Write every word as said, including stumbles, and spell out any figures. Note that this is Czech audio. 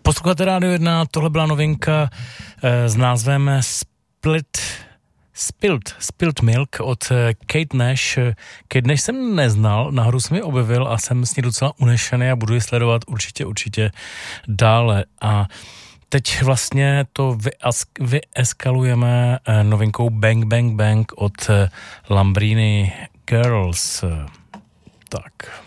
Posloucháte Rádio jedna, tohle byla novinka e, s názvem Split, Spilt, Spilt Milk od Kate Nash. Kate Nash jsem neznal, nahoru jsem ji objevil a jsem s ní docela unešený a budu ji sledovat určitě, určitě dále. A teď vlastně to vyeskalujeme novinkou Bang Bang Bang od Lambrini Girls. Tak...